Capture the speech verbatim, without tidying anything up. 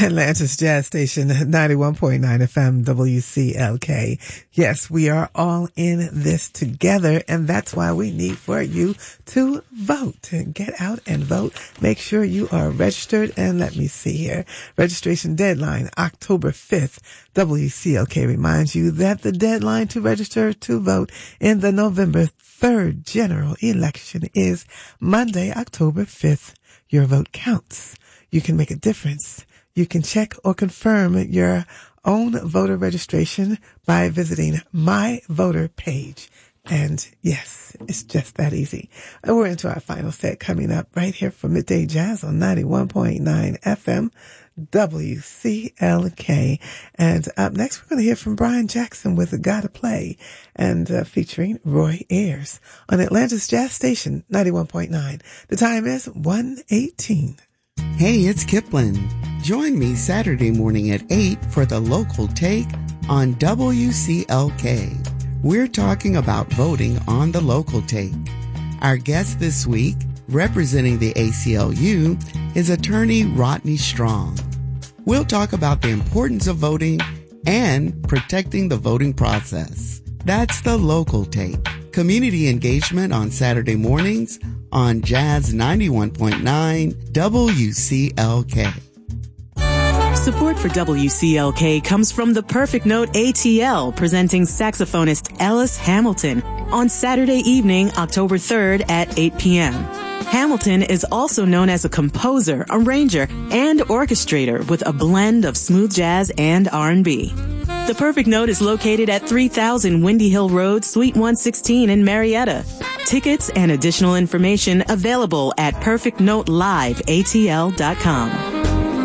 Atlanta's Jazz Station, ninety-one point nine F M, W C L K. Yes, we are all in this together, and that's why we need for you to vote. Get out and vote. Make sure you are registered, and let me see here. Registration deadline, October fifth. W C L K reminds you that the deadline to register to vote in the November third general election is Monday, October fifth. Your vote counts. You can make a difference. You can check or confirm your own voter registration by visiting my voter page. And yes, it's just that easy. And we're into our final set coming up right here for Midday Jazz on ninety-one point nine F M, W C L K. And up next, we're going to hear from Brian Jackson with Gotta Play, and uh, featuring Roy Ayers on Atlanta's Jazz Station, ninety-one point nine. The time is one eighteen. Hey, it's Kipling. Join me Saturday morning at eight for the local take on W C L K. We're talking about voting on the local take. Our guest this week, representing the A C L U, is attorney Rodney Strong. We'll talk about the importance of voting and protecting the voting process. That's the local take. Community engagement on Saturday mornings on Jazz ninety-one point nine W C L K. Support for W C L K comes from the Perfect Note A T L, presenting saxophonist Ellis Hamilton on Saturday evening, October third at eight p.m. Hamilton is also known as a composer, arranger, and orchestrator with a blend of smooth jazz and R and B. The Perfect Note is located at three thousand Windy Hill Road, Suite one sixteen in Marietta. Tickets and additional information available at perfect note live A T L dot com.